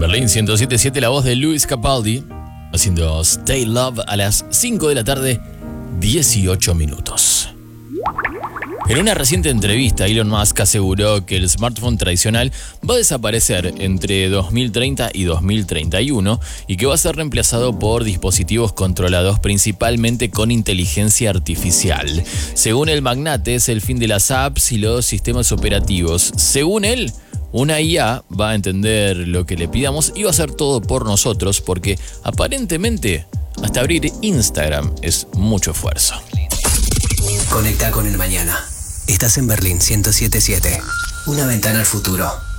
Berlín 107.7, la voz de Luis Capaldi, haciendo Stay Love a las 5 de la tarde, 18 minutos. En una reciente entrevista, Elon Musk aseguró que el smartphone tradicional va a desaparecer entre 2030 y 2031 y que va a ser reemplazado por dispositivos controlados principalmente con inteligencia artificial. Según el magnate, es el fin de las apps y los sistemas operativos. Según él, una IA va a entender lo que le pidamos y va a hacer todo por nosotros porque aparentemente hasta abrir Instagram es mucho esfuerzo. Conecta con el mañana. Estás en Berlín 107.7. Una ventana al futuro.